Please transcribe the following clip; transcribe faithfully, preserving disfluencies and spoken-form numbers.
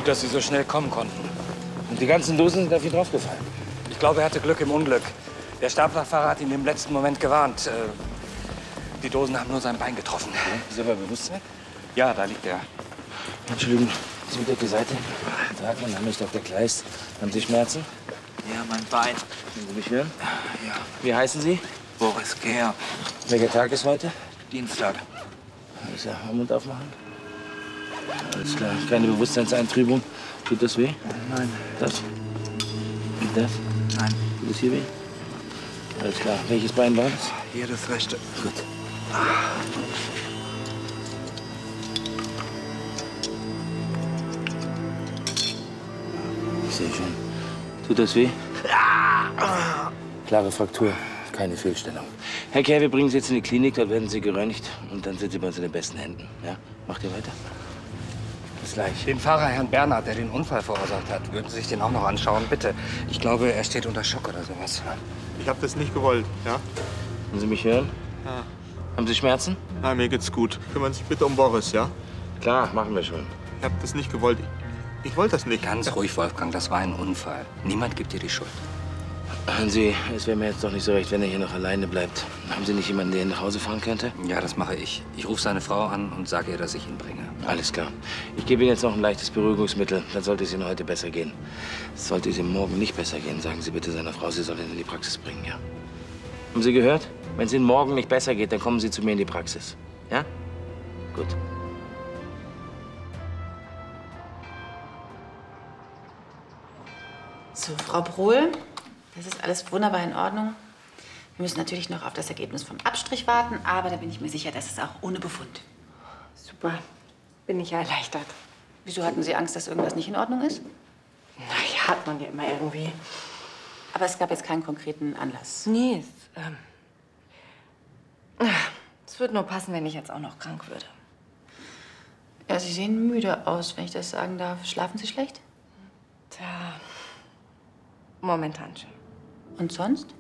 dass Sie so schnell kommen konnten. Und die ganzen Dosen sind auf ihn draufgefallen. Ich glaube, er hatte Glück im Unglück. Der Staplerfahrer hat ihn im letzten Moment gewarnt. Äh, Die Dosen haben nur sein Bein getroffen. Ja, ist er bei Bewusstsein? Ja, da liegt er. Entschuldigung, so der Seite. Tag, mein Name ist Doktor Kleist. Haben Sie Schmerzen? Ja, mein Bein. Können Sie mich hören? Ja, Wie heißen Sie? Boris Gehr. Welcher Tag ist heute? Dienstag. Alles klar, Mund aufmachen. Alles klar, keine Bewusstseinseintrübung. Tut das weh? Nein. Das? Und das? Nein. Tut es hier weh? Alles klar. Welches Bein war das? Hier das rechte. Gut. Ich sehe schon. Tut das weh? Klare Fraktur, keine Fehlstellung. Herr Kerr, wir bringen Sie jetzt in die Klinik, dort werden Sie geröntgt und dann sind Sie bei uns in den besten Händen. Ja? Macht ihr weiter? Bis gleich. Den Fahrer Herrn Bernhard, der den Unfall verursacht hat, würden Sie sich den auch noch anschauen, bitte. Ich glaube, er steht unter Schock oder sowas. Ich habe das nicht gewollt, ja? Können Sie mich hören? Ja. Haben Sie Schmerzen? Nein, mir geht's gut. Kümmern Sie sich bitte um Boris, ja? Klar, machen wir schon. Ich habe das nicht gewollt. Ich, ich wollte das nicht. Ganz ruhig, Wolfgang, das war ein Unfall. Niemand gibt dir die Schuld. Hören Sie, es wäre mir jetzt doch nicht so recht, wenn er hier noch alleine bleibt. Haben Sie nicht jemanden, der ihn nach Hause fahren könnte? Ja, das mache ich. Ich rufe seine Frau an und sage ihr, dass ich ihn bringe. Alles klar. Ich gebe Ihnen jetzt noch ein leichtes Beruhigungsmittel. Dann sollte es Ihnen heute besser gehen. Sollte es Ihnen morgen nicht besser gehen, sagen Sie bitte seiner Frau, sie soll ihn in die Praxis bringen, ja? Haben Sie gehört? Wenn es Ihnen morgen nicht besser geht, dann kommen Sie zu mir in die Praxis. Ja? Gut. So, Frau Brohl, das ist alles wunderbar in Ordnung. Wir müssen natürlich noch auf das Ergebnis vom Abstrich warten, aber da bin ich mir sicher, das ist auch ohne Befund. Super. Bin ich ja erleichtert. Wieso hatten Sie Angst, dass irgendwas nicht in Ordnung ist? Na ja, hat man ja immer irgendwie. Aber es gab jetzt keinen konkreten Anlass. Nee, es, ähm, ach, es würde nur passen, wenn ich jetzt auch noch krank würde. Ja, Sie sehen müde aus, wenn ich das sagen darf. Schlafen Sie schlecht? Tja, momentan schon. Und sonst?